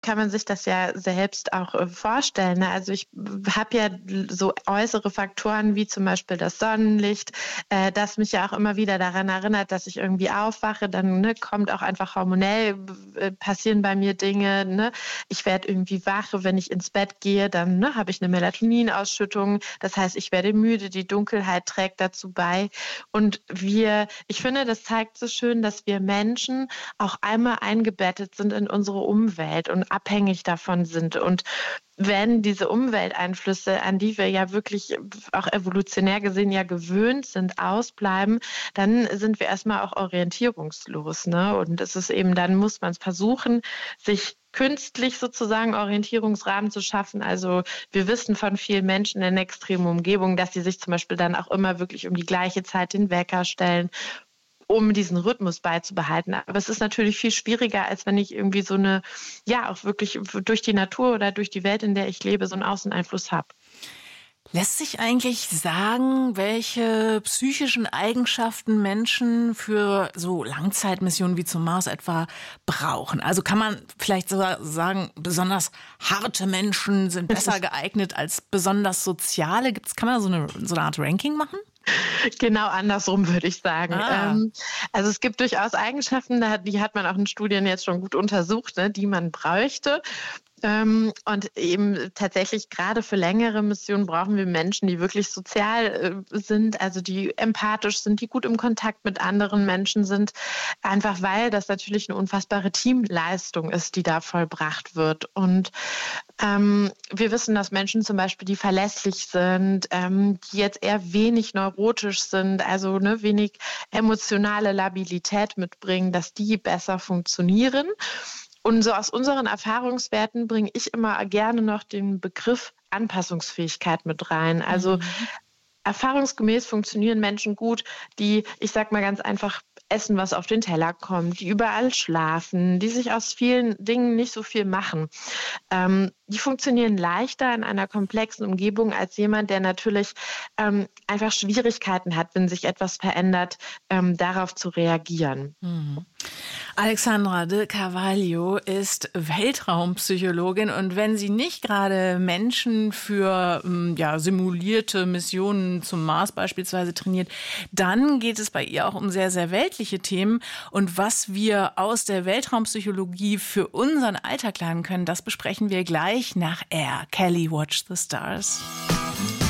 kann man sich das ja selbst auch vorstellen. Ne? Also ich habe ja so äußere Faktoren wie zum Beispiel das Sonnenlicht, das mich ja auch immer wieder daran erinnert, dass ich irgendwie aufwache. Dann kommt auch einfach hormonell, passieren bei mir Dinge. Ne? Ich werde irgendwie wach, wenn ich ins Bett gehe, dann habe ich eine Melatoninausschüttung. Das heißt, ich werde müde, die Dunkelheit trägt dazu bei. Und ich finde, das zeigt so schön, dass wir Menschen auch einmal eingebettet sind in unsere Umwelt und abhängig davon sind. Und wenn diese Umwelteinflüsse, an die wir ja wirklich auch evolutionär gesehen ja gewöhnt sind, ausbleiben, dann sind wir erstmal auch orientierungslos. Ne? Und es ist eben, dann muss man es versuchen, sich künstlich sozusagen Orientierungsrahmen zu schaffen. Also wir wissen von vielen Menschen in extremen Umgebungen, dass sie sich zum Beispiel dann auch immer wirklich um die gleiche Zeit den Wecker stellen, um diesen Rhythmus beizubehalten. Aber es ist natürlich viel schwieriger, als wenn ich irgendwie so auch wirklich durch die Natur oder durch die Welt, in der ich lebe, so einen Außeneinfluss habe. Lässt sich eigentlich sagen, welche psychischen Eigenschaften Menschen für so Langzeitmissionen wie zum Mars etwa brauchen? Also kann man vielleicht sogar sagen, besonders harte Menschen sind besser geeignet als besonders soziale? Kann man so eine Art Ranking machen? Genau andersrum, würde ich sagen. Also es gibt durchaus Eigenschaften, die hat man auch in Studien jetzt schon gut untersucht, ne, die man bräuchte. Und eben tatsächlich gerade für längere Missionen brauchen wir Menschen, die wirklich sozial sind, also die empathisch sind, die gut im Kontakt mit anderen Menschen sind, einfach weil das natürlich eine unfassbare Teamleistung ist, die da vollbracht wird. Und wir wissen, dass Menschen zum Beispiel, die verlässlich sind, die jetzt eher wenig neurotisch sind, also wenig emotionale Labilität mitbringen, dass die besser funktionieren. Und so aus unseren Erfahrungswerten bringe ich immer gerne noch den Begriff Anpassungsfähigkeit mit rein. Also erfahrungsgemäß funktionieren Menschen gut, die, ich sag mal ganz einfach, essen, was auf den Teller kommt, die überall schlafen, die sich aus vielen Dingen nicht so viel machen. Die funktionieren leichter in einer komplexen Umgebung als jemand, der natürlich einfach Schwierigkeiten hat, wenn sich etwas verändert, darauf zu reagieren. Alexandra de Carvalho ist Weltraumpsychologin und wenn sie nicht gerade Menschen für simulierte Missionen zum Mars beispielsweise trainiert, dann geht es bei ihr auch um sehr, sehr weltliche Themen. Und was wir aus der Weltraumpsychologie für unseren Alltag lernen können, das besprechen wir gleich nach Air. Kelly, Watch the Stars.